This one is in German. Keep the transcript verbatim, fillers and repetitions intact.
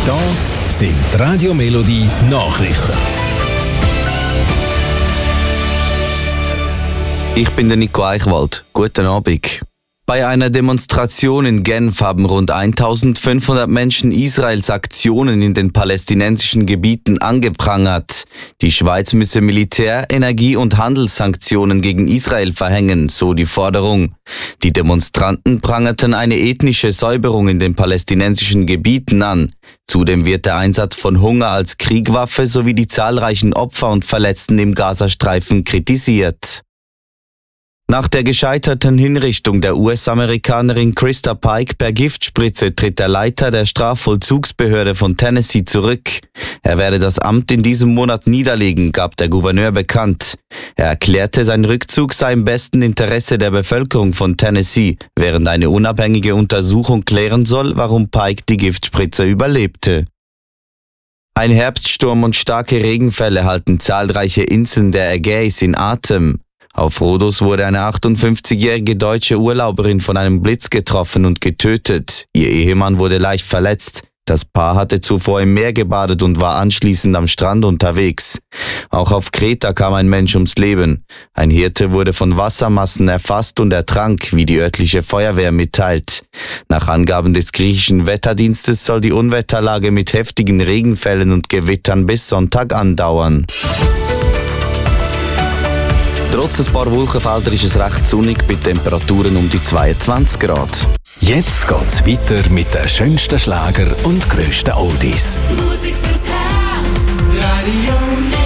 Das sind die Radio Melodie Nachrichten. Ich bin der Nico Eichwald. Guten Abend. Bei einer Demonstration in Genf haben rund eintausendfünfhundert Menschen Israels Aktionen in den palästinensischen Gebieten angeprangert. Die Schweiz müsse Militär-, Energie- und Handelssanktionen gegen Israel verhängen, so die Forderung. Die Demonstranten prangerten eine ethnische Säuberung in den palästinensischen Gebieten an. Zudem wird der Einsatz von Hunger als Kriegwaffe sowie die zahlreichen Opfer und Verletzten im Gazastreifen kritisiert. Nach der gescheiterten Hinrichtung der U S-Amerikanerin Krista Pike per Giftspritze tritt der Leiter der Strafvollzugsbehörde von Tennessee zurück. Er werde das Amt in diesem Monat niederlegen, gab der Gouverneur bekannt. Er erklärte, sein Rückzug sei im besten Interesse der Bevölkerung von Tennessee, während eine unabhängige Untersuchung klären soll, warum Pike die Giftspritze überlebte. Ein Herbststurm und starke Regenfälle halten zahlreiche Inseln der Ägäis in Atem. Auf Rhodos wurde eine achtundfünfzigjährige deutsche Urlauberin von einem Blitz getroffen und getötet. Ihr Ehemann wurde leicht verletzt. Das Paar hatte zuvor im Meer gebadet und war anschließend am Strand unterwegs. Auch auf Kreta kam ein Mensch ums Leben. Ein Hirte wurde von Wassermassen erfasst und ertrank, wie die örtliche Feuerwehr mitteilt. Nach Angaben des griechischen Wetterdienstes soll die Unwetterlage mit heftigen Regenfällen und Gewittern bis Sonntag andauern. Trotz ein paar Wolkenfelder ist es recht sonnig bei Temperaturen um die zweiundzwanzig Grad. Jetzt geht's weiter mit den schönsten Schlager und grössten Oldies. Musik fürs Herz, Radio